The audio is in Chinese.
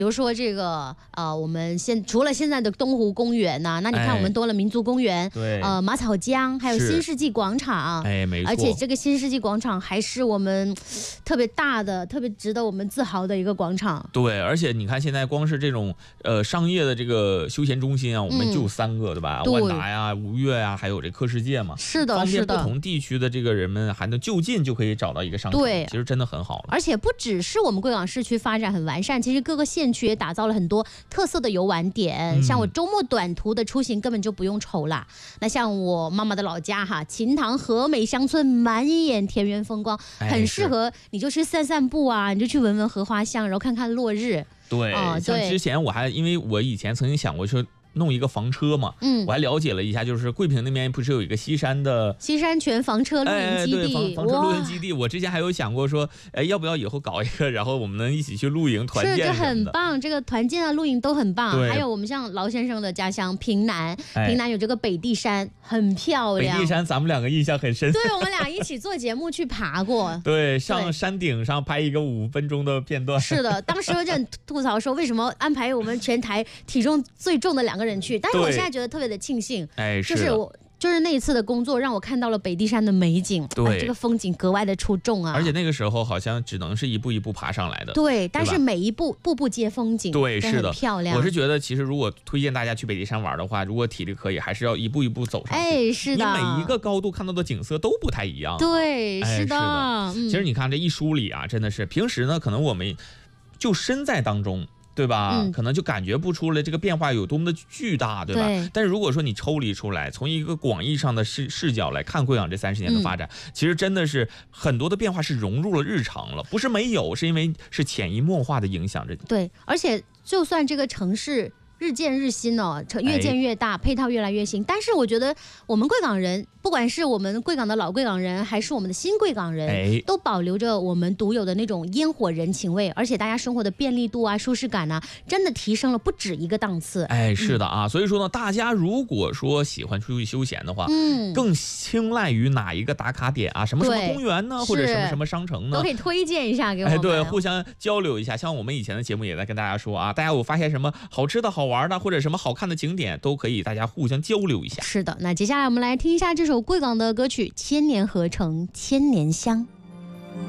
比如说这个我们除了现在的东湖公园呐、那你看我们多了民族公园， 对， 马草江，还有新世纪广场， 没错。 而且这个新世纪广场还是我们特别大的、特别值得我们自豪的一个广场。 对，而且你看现在光是这种商业的这个休闲中心啊，我们就有3个，对吧？万达呀、吴越呀，还有这科世界嘛。 是的， 方便不同地区的这个人们还能就近就可以找到一个商场， 对， 其实真的很好了。 而且不只是我们贵港市区发展很完善，其实各个县区也打造了很多特色的游玩点，像我周末短途的出行根本就不用愁啦。那像我妈妈的老家哈，秦塘和美乡村满眼田园风光，很适合你就去散散步啊，你就去闻闻荷花香，然后看看落日。 对，像之前因为我以前曾经想过说弄一个房车嘛，我还了解了一下，就是桂平那边不是有一个西山泉房车露营基地， 对，房车露营基地。我之前还有想过说，要不要以后搞一个，然后我们能一起去露营团建什么的。 这很棒，这个团建啊、露营都很棒。还有我们像劳先生的家乡平南，平南有这个北地山，很漂亮。 北地山咱们2个印象很深。 对，我们俩一起做节目去爬过。 对，上山顶上拍一个5分钟的片段。 是的，当时有点吐槽说，为什么安排我们全台体重最重的2个人去？但是我现在觉得特别的庆幸，就是那一次的工作让我看到了北地山的美景，对，这个风景格外的出众啊！ 而且那个时候好像只能是一步一步爬上来的， 对，但是每一步步步皆风景， 对，是的， 漂亮。 我是觉得，其实如果推荐大家去北地山玩的话，如果体力可以，还是要一步一步走上去。 是的， 你每一个高度看到的景色都不太一样。 对，是的。 其实你看这一梳理啊，真的是平时呢，可能我们就身在当中。对吧？可能就感觉不出来这个变化有多么的巨大，对吧？但是如果说你抽离出来，从一个广义上的视角来看贵港这30年的发展，其实真的是很多的变化是融入了日常了，不是没有，是因为是潜移默化的影响着你。 对，而且就算这个城市日渐日新哦，越建越大，配套越来越新，但是我觉得我们贵港人，不管是我们贵港的老贵港人，还是我们的新贵港人，都保留着我们独有的那种烟火人情味，而且大家生活的便利度啊、舒适感啊，真的提升了不止一个档次。 是的啊，所以说呢，大家如果说喜欢出去休闲的话，更青睐于哪一个打卡点啊，什么公园呢，或者什么商城呢， 都可以推荐一下给我们。 对，互相交流一下。像我们以前的节目也在跟大家说啊，大家有发现什么好吃的好玩的，或者什么好看的景点，都可以大家互相交流一下。 是的，那接下来我们来听一下这首贵港的歌曲《千年河城千年香》。